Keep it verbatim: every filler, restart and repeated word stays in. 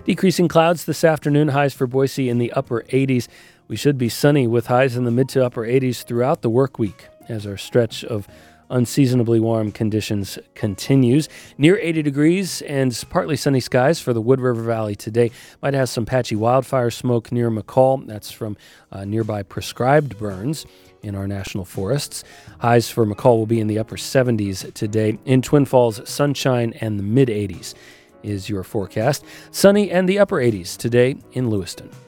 Decreasing clouds this afternoon, highs for Boise in the upper eighties. We should be sunny with highs in the mid to upper eighties throughout the work week as our stretch of unseasonably warm conditions continues. Near eighty degrees and partly sunny skies for the Wood River Valley today. Might have some patchy wildfire smoke near McCall. That's from uh, nearby prescribed burns in our national forests. Highs for McCall will be in the upper seventies today. In Twin Falls, sunshine and the mid eighties is your forecast. Sunny and the upper eighties today in Lewiston.